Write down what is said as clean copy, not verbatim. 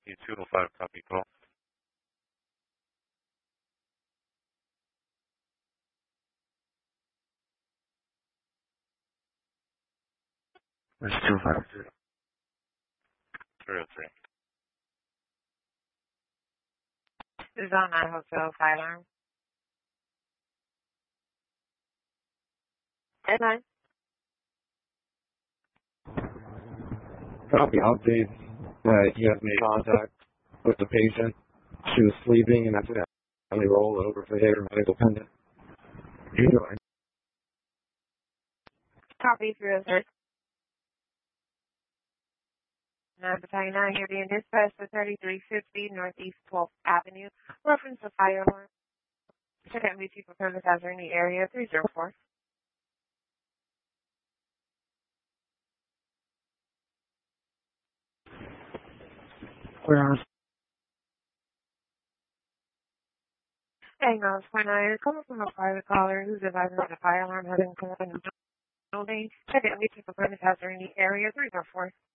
E205 copy call. It's 250. 303. This is on 9 Hotel Fire Alarm. Headline. Copy update that you have made contact with the patient. She was sleeping and accidentally rolled over for hair medical pendant. You doing? Copy 306. 9 Battalion 9 here being dispatched to 3350 Northeast 12th Avenue. Reference to fire alarm. Check out MBT for purpose hazard in the area 304. Where Hang on, point 9 is coming from a private caller who's advising that a fire alarm has been called in the building. Check out MBT for purpose hazard in the area 304.